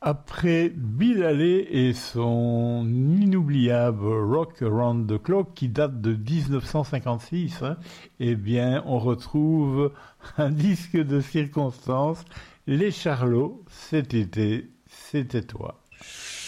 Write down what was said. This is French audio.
Après Bill Haley et son inoubliable Rock Around the Clock qui date de 1956, eh bien on retrouve un disque de circonstance, Les Charlots, cet été, c'était toi.